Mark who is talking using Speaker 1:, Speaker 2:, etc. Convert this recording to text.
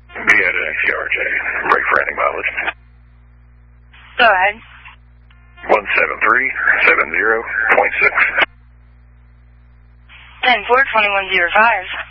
Speaker 1: Beata XRJ. Break for ending mileage.
Speaker 2: Go ahead.
Speaker 1: 17370.6.
Speaker 2: 10-4, 2105.